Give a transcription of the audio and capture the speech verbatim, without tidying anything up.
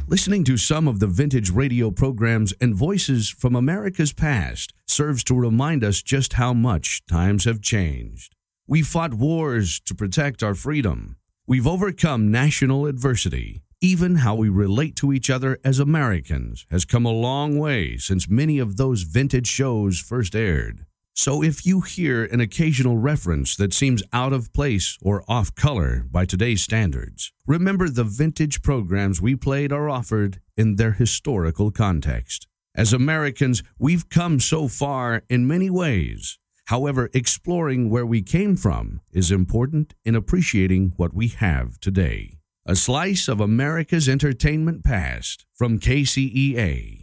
Listening to some of the vintage radio programs and voices from America's past serves to remind us just how much times have changed. We fought wars to protect our freedom. We've overcome national adversity. Even how we relate to each other as Americans has come a long way since many of those vintage shows first aired. So if you hear an occasional reference that seems out of place or off color by today's standards, remember the vintage programs we played are offered in their historical context. As Americans, we've come so far in many ways. However, exploring where we came from is important in appreciating what we have today. A slice of America's entertainment past from K C E A.